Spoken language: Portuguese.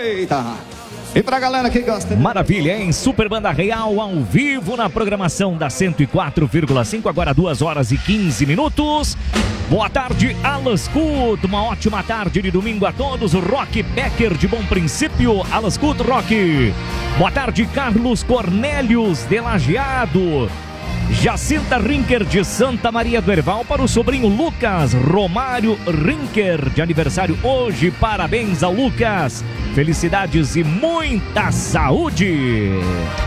Eita! E pra galera que gosta... Maravilha, hein? Super Banda Real ao vivo na programação da 104,5, agora 2 horas e 15 minutos. Boa tarde, Alas Cut. Uma ótima tarde de domingo a todos. Rock Becker de Bom Princípio. Alas Cut, Rock. Boa tarde, Carlos Cornélios de Lajeado. Jacinta Rinker de Santa Maria do Herval para o sobrinho Lucas Romário Rinker, de aniversário hoje. Parabéns ao Lucas. Felicidades e muita saúde.